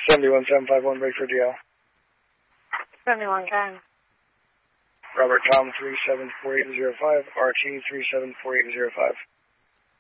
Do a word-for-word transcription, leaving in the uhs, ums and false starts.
seventy-one seven five one, ready for D L. seventy-one ten. Robert Tom three seven four eight zero five, R T three seven four eight zero five.